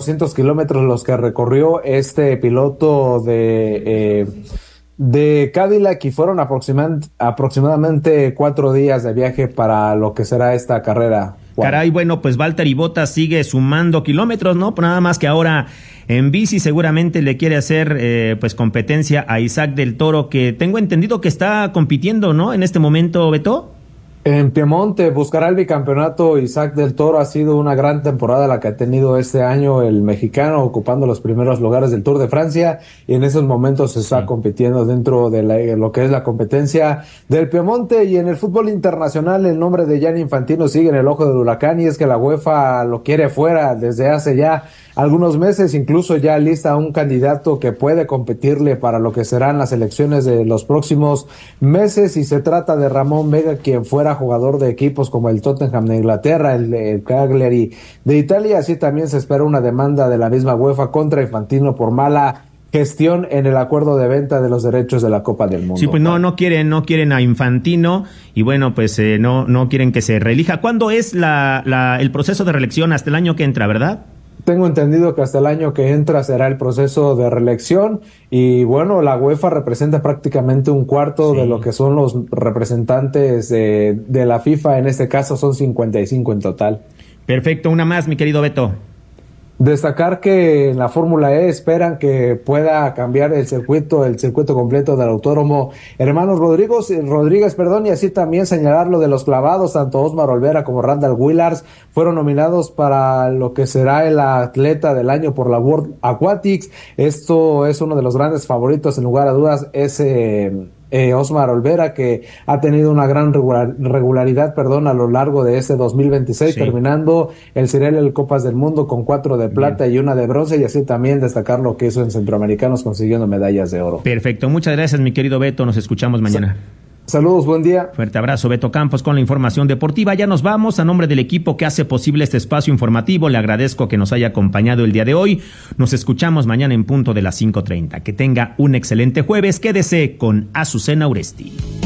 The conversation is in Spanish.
200 kilómetros los que recorrió este piloto de Cadillac y fueron aproximadamente 4 días de viaje para lo que será esta carrera. Caray, bueno, pues Valtteri Bottas sigue sumando kilómetros, ¿no? Pero nada más que ahora en bici seguramente le quiere hacer pues competencia a Isaac del Toro, que tengo entendido que está compitiendo, ¿no? En este momento, Beto. En Piemonte buscará el bicampeonato. Isaac del Toro. Ha sido una gran temporada la que ha tenido este año el mexicano, ocupando los primeros lugares del Tour de Francia, y en esos momentos se está compitiendo dentro de lo que es la competencia del Piemonte. Y en el fútbol internacional el nombre de Gianni Infantino sigue en el ojo del huracán, y es que la UEFA lo quiere fuera desde hace ya algunos meses, incluso ya lista un candidato que puede competirle para lo que serán las elecciones de los próximos meses, y se trata de Ramón Vega, quien fuera jugador de equipos como el Tottenham de Inglaterra, el Cagliari de Italia. Así también se espera una demanda de la misma UEFA contra Infantino por mala gestión en el acuerdo de venta de los derechos de la Copa del Mundo. Sí, pues no quieren a Infantino, y bueno, pues no quieren que se reelija. ¿Cuándo es el proceso de reelección? Hasta el año que entra, ¿verdad? Tengo entendido que hasta el año que entra será el proceso de reelección, y bueno, la UEFA representa prácticamente un cuarto de lo que son los representantes de la FIFA. En este caso son 55 en total. Perfecto, una más, mi querido Beto. Destacar que en la Fórmula E esperan que pueda cambiar el circuito completo del Autódromo Hermanos Rodríguez, y así también señalar lo de los clavados. Tanto Osmar Olvera como Randall Willars fueron nominados para lo que será el atleta del año por la World Aquatics. Esto es uno de los grandes favoritos, sin lugar a dudas, Osmar Olvera, que ha tenido una gran regularidad a lo largo de este 2026, terminando el serial del Copas del Mundo con 4 de plata y 1 de bronce, y así también destacar lo que hizo en Centroamericanos consiguiendo medallas de oro. Perfecto, muchas gracias, mi querido Beto, nos escuchamos mañana. Saludos, buen día. Fuerte abrazo, Beto Campos, con la información deportiva. Ya nos vamos. A nombre del equipo que hace posible este espacio informativo, le agradezco que nos haya acompañado el día de hoy. Nos escuchamos mañana en punto de las 5:30. Que tenga un excelente jueves. Quédese con Azucena Uresti.